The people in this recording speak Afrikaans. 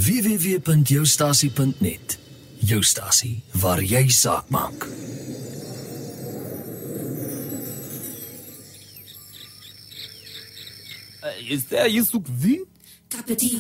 www.joustasie.net. Jou stasie waar jy saak maak. ازاي يسوق ذي؟ Tapeti,